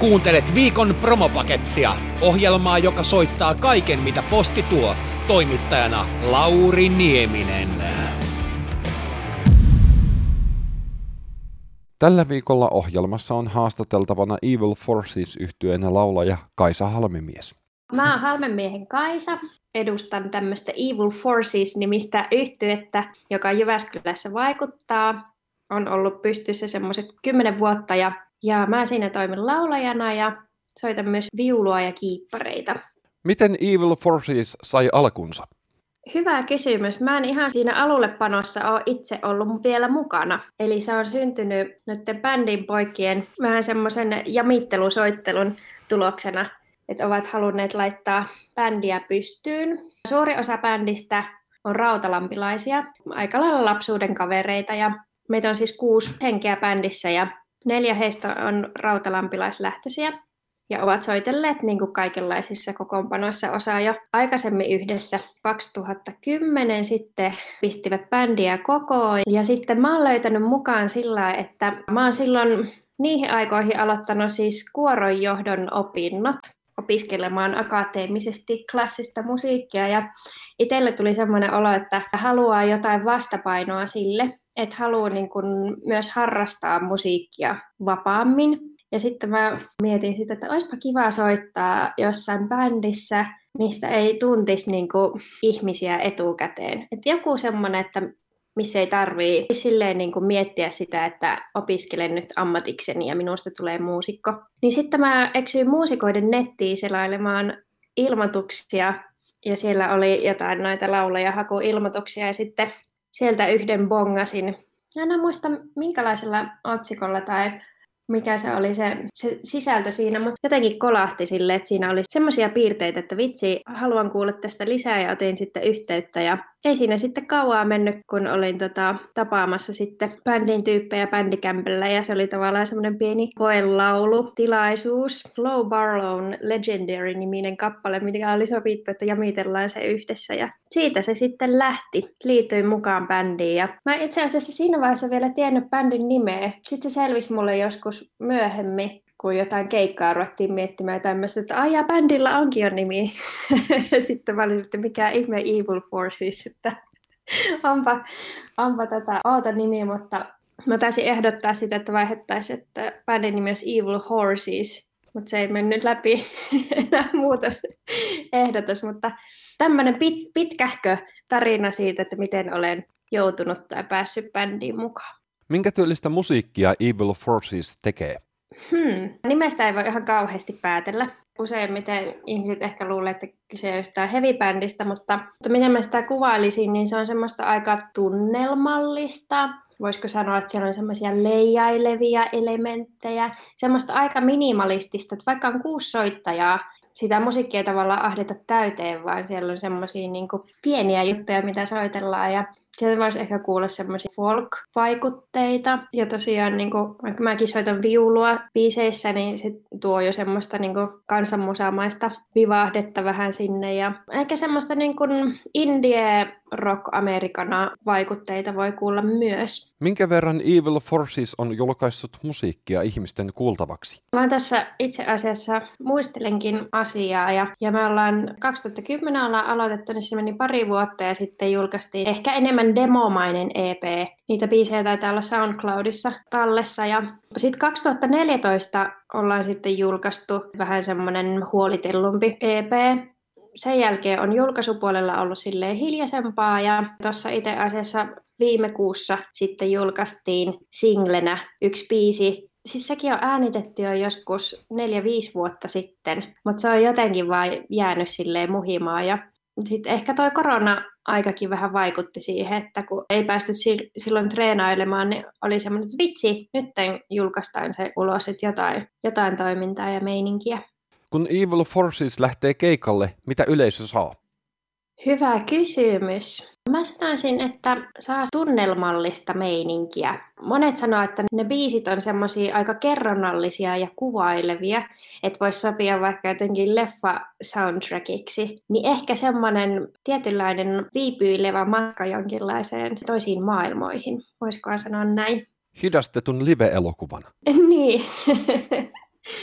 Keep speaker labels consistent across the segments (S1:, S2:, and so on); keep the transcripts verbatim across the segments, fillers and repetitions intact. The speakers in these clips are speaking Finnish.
S1: Kuuntelet viikon promopakettia, ohjelmaa, joka soittaa kaiken, mitä posti tuo. Toimittajana Lauri Nieminen.
S2: Tällä viikolla ohjelmassa on haastateltavana Evil Forces-yhtyeen laulaja Kaisa Halmemies.
S3: Mä oon Halmemiehen Kaisa. Edustan tämmöistä Evil Forces-nimistä yhtyettä, joka Jyväskylässä vaikuttaa. On ollut pystyssä semmoiset kymmenen vuotta ja, ja mä siinä toimin laulajana ja soitan myös viulua ja kiippareita.
S2: Miten Evil Forces sai alkunsa?
S3: Hyvä kysymys. Mä en ihan siinä alullepanossa ole itse ollut vielä mukana. Eli se on syntynyt noiden bändin poikien vähän semmoisen jamittelusoittelun tuloksena, että ovat halunneet laittaa bändiä pystyyn. Suuri osa bändistä on rautalampilaisia, aika lailla lapsuuden kavereita, ja meitä on siis kuusi henkeä bändissä ja neljä heistä on rautalampilaislähtöisiä ja ovat soitelleet niin kuin kaikenlaisissa kokoonpanoissa, osaa jo aikaisemmin yhdessä. kaksituhattakymmenen sitten pistivät bändiä kokoon ja sitten mä oon löytänyt mukaan sillä, että mä oon silloin niihin aikoihin aloittanut siis kuoronjohdon opinnot opiskelemaan akateemisesti klassista musiikkia ja itselle tuli semmoinen olo, että haluaa jotain vastapainoa sille, että haluaa niin kuin myös harrastaa musiikkia vapaammin. Ja sitten mä mietin sitä, että olisipa kiva soittaa jossain bändissä, mistä ei tuntisi niin kuin ihmisiä etukäteen. Että joku semmoinen, että missä ei tarvitse silleen niin kuin miettiä sitä, että opiskelen nyt ammatikseni ja minusta tulee muusikko. Niin sitten mä eksyin muusikoiden nettiin selailemaan ilmoituksia ja siellä oli jotain noita laulajahakuilmoituksia ja sitten sieltä yhden bongasin. En muista minkälaisella otsikolla tai mikä se oli se, se sisältö siinä, mutta jotenkin kolahti silleen, että siinä oli semmoisia piirteitä, että vitsi, haluan kuulla tästä lisää ja otin sitten yhteyttä ja ei siinä sitten kauaa mennyt, kun olin tota, tapaamassa sitten bändin tyyppejä bändikämpillä ja se oli tavallaan semmoinen pieni koelaulutilaisuus. Low Barlown Legendary-niminen kappale, mikä oli sovittu, että jamitellaan se yhdessä ja siitä se sitten lähti. Liityin mukaan bändiin ja mä itse asiassa siinä vaiheessa vielä tiennyt bändin nimeä. Sitten se selvisi mulle joskus myöhemmin, kun jotain keikkaa ruvettiin miettimään tämmöistä, että aijaa, bändillä onkin jo nimi. Sitten mä olin, että mikä ihme Evil Forces, että onpa, onpa tätä outo nimi, mutta mä taisin ehdottaa sitä, että vaihdettaisiin, että bändin nimi olisi Evil Horses, mutta se ei mennyt läpi enää muutosehdotus, mutta tämmöinen pit, pitkähkö tarina siitä, että miten olen joutunut tai päässyt bändiin mukaan.
S2: Minkä tyylistä musiikkia Evil Forces tekee?
S3: Hmm. Nimestä ei voi ihan kauheasti päätellä. Useimmiten ihmiset ehkä luulee, että kyse on jostain heavy-bändistä, mutta, mutta miten mä sitä kuvailisin, niin se on semmoista aika tunnelmallista. Voisiko sanoa, että siellä on semmoisia leijailevia elementtejä, semmoista aika minimalistista, että vaikka on kuusi soittajaa, sitä musiikkia ei tavallaan ahdeta täyteen, vaan siellä on semmoisia niin kuin pieniä juttuja, mitä soitellaan. Ja sieltä voisi ehkä kuulla semmoisia folk-vaikutteita. Ja tosiaan, niin kuin, vaikka mäkin soitan viulua biiseissä, niin se tuo jo semmoista niin kuin kansanmusaamaista vivahdetta vähän sinne. Ja ehkä semmoista niin kuin indie rock-amerikana vaikutteita voi kuulla myös.
S2: Minkä verran Evil Forces on julkaissut musiikkia ihmisten kuultavaksi?
S3: Mä tässä itse asiassa muistelenkin asiaa ja, ja me ollaan kaksituhattakymmenen ollaan aloitettu, niin se meni pari vuotta ja sitten julkaistiin ehkä enemmän demomainen E P. Niitä biisejä taitaa olla SoundCloudissa tallessa ja sitten kaksituhattaneljätoista ollaan sitten julkaistu vähän semmoinen huolitellumpi E P. Sen jälkeen on julkaisupuolella ollut silleen hiljaisempaa ja tuossa itse asiassa viime kuussa sitten julkaistiin singlenä yksi biisi. Siis sekin on äänitetty jo joskus neljä viisi vuotta sitten, mutta se on jotenkin vaan jäänyt silleen muhimaan. Ja sitten ehkä toi korona-aikakin vähän vaikutti siihen, että kun ei päästy silloin treenailemaan, niin oli semmoinen, että vitsi, nyt julkaistaan se ulos, että jotain, jotain toimintaa ja meininkiä.
S2: Kun Evil Forces lähtee keikalle, mitä yleisö saa?
S3: Hyvä kysymys. Mä sanoisin, että saa tunnelmallista meininkiä. Monet sanoo, että ne biisit on semmosia aika kerronnallisia ja kuvailevia, että voisi sopia vaikka jotenkin leffa-soundtrackiksi. Niin ehkä semmoinen tietynlainen viipyilevä matka jonkinlaiseen toisiin maailmoihin. Voisikohan sanoa näin?
S2: Hidastetun live-elokuvan.
S3: Niin.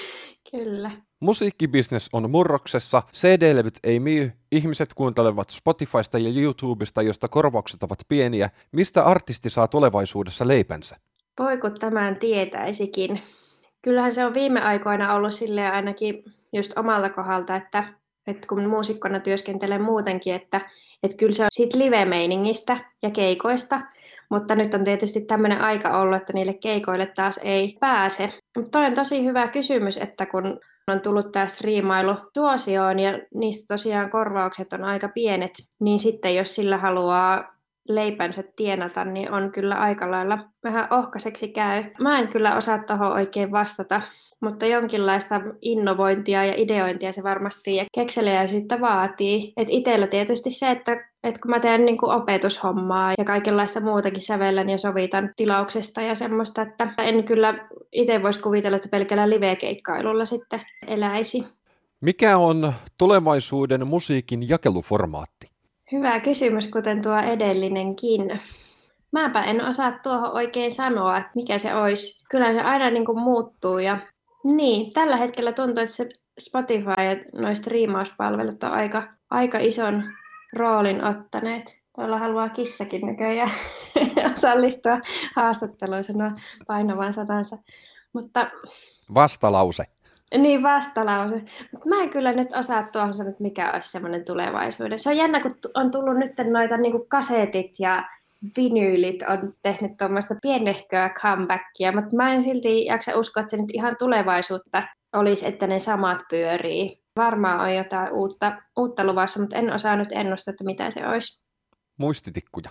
S3: Kyllä.
S2: Musiikkibisnes on murroksessa, C D-levyt ei myy, ihmiset kuuntelevat Spotifysta ja YouTubesta, josta korvaukset ovat pieniä. Mistä artisti saa tulevaisuudessa leipänsä?
S3: Voi kun tämän tietäisikin. Kyllähän se on viime aikoina ollut silleen ainakin just omalta kohdalta, että, että kun muusikkona työskentelen muutenkin, että, että kyllä se on siitä live-meiningistä ja keikoista, mutta nyt on tietysti tämmöinen aika ollut, että niille keikoille taas ei pääse. Mutta toi on tosi hyvä kysymys, että kun on tullut tämä striimailu suosioon ja niistä tosiaan korvaukset on aika pienet, niin sitten jos sillä haluaa leipänsä tienata, niin on kyllä aika lailla vähän ohkaiseksi käy. Mä en kyllä osaa tuohon oikein vastata, mutta jonkinlaista innovointia ja ideointia se varmasti ja kekseliäisyyttä vaatii. Et itsellä tietysti se, että, että kun mä teen niin kuin opetushommaa ja kaikenlaista muutakin sävellän ja sovitan tilauksesta ja semmoista, että en kyllä itse voisi kuvitella, että pelkällä live-keikkailulla sitten eläisi.
S2: Mikä on tulevaisuuden musiikin jakeluformaatti?
S3: Hyvä kysymys, kuten tuo edellinenkin. Mäpä en osaa tuohon oikein sanoa, että mikä se olisi. Kyllä se aina niin kuin muuttuu. Ja niin, tällä hetkellä tuntuu, että se Spotify ja nuo striimauspalvelut on aika, aika ison roolin ottaneet. Tuolla haluaa kissakin näköjään osallistua haastatteluun sanoa painavan sanansa. Mutta
S2: Vastalause.
S3: Niin, vastalause. Mutta mä en kyllä nyt osaa tuohon sanoa, että mikä olisi semmoinen tulevaisuuden. Se on jännä, kun on tullut nyt noita niin kuin kasetit ja vinyylit on tehnyt tuommoista pienehköä comebackia, mutta mä en silti jaksa uskoa, että se nyt ihan tulevaisuutta olisi, että ne samat pyörii. Varmaan on jotain uutta, uutta luvassa, mutta en osaa nyt ennustaa, että mitä se olisi.
S2: Muistitikkuja.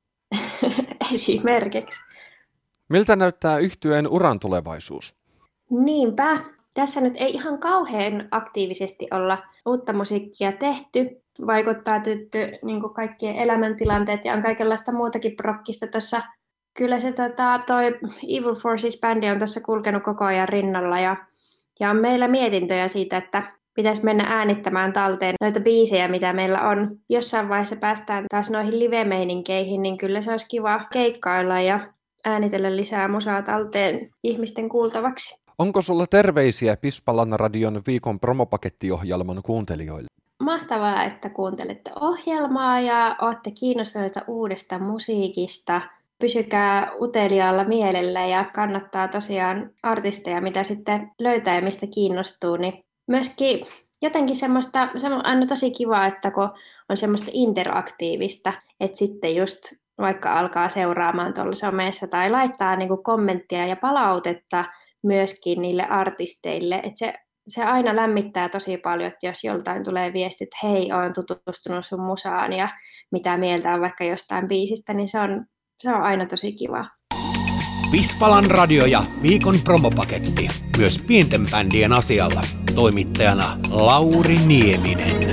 S3: Esimerkiksi.
S2: Miltä näyttää yhtyeen uran tulevaisuus?
S3: Niinpä. Tässä nyt ei ihan kauhean aktiivisesti olla uutta musiikkia tehty. Vaikuttaa tytty niin kuin kaikkien elämäntilanteet ja on kaikenlaista muutakin prokkista tuossa. Kyllä se tota, toi Evil Forces-bändi on tuossa kulkenut koko ajan rinnalla ja, ja on meillä mietintöjä siitä, että pitäisi mennä äänittämään talteen noita biisejä, mitä meillä on. Jossain vaiheessa päästään taas noihin live-meininkeihin, niin kyllä se olisi kiva keikkailla ja äänitellä lisää musaa talteen ihmisten kuultavaksi.
S2: Onko sulla terveisiä Pispalan radion viikon promopakettiohjelman kuuntelijoille?
S3: Mahtavaa, että kuuntelette ohjelmaa ja olette kiinnostuneita uudesta musiikista. Pysykää uteliaalla mielellä ja kannattaa tosiaan artisteja, mitä sitten löytää ja mistä kiinnostuu. Niin myöskin jotenkin semmoista, se on aina tosi kiva, että kun on semmoista interaktiivista, että sitten just vaikka alkaa seuraamaan tuolla somessa tai laittaa niin kuin kommenttia ja palautetta myöskin niille artisteille, että se, se aina lämmittää tosi paljon, että jos joltain tulee viesti, että hei, olen tutustunut sun musaan ja mitä mieltä on vaikka jostain biisistä, niin se on, se on aina tosi kiva.
S1: Pispalan radio ja viikon promopaketti. Myös pienten bändien asialla. Toimittajana Lauri Nieminen.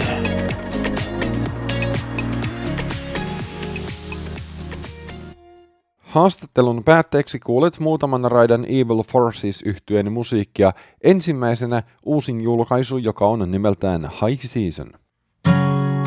S2: Haastattelun päätteeksi kuulet muutaman raidan Evil Forces-yhtyeen musiikkia. Ensimmäisenä uusin julkaisu, joka on nimeltään High Season.